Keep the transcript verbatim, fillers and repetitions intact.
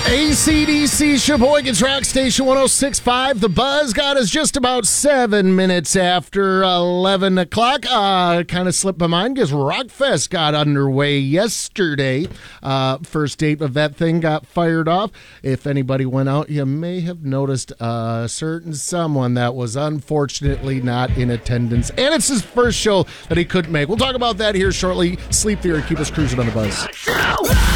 A C D C Sheboygan's Rock Station one oh six point five. The Buzz got us just about seven minutes after eleven o'clock. Uh, kind of slipped my mind because Rockfest got underway yesterday. Uh, first date of that thing got fired off. If anybody went out, you may have noticed a certain someone that was unfortunately not in attendance. And it's his first show that he couldn't make. We'll talk about that here shortly. Sleep Theory, keep us cruising on the Buzz.